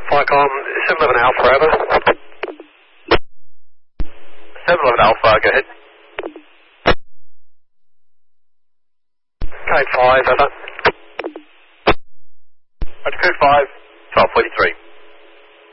Flycom 711 Alpha, over. 711 Alpha, go ahead. Code 5, over. Roger, code 5, 1243.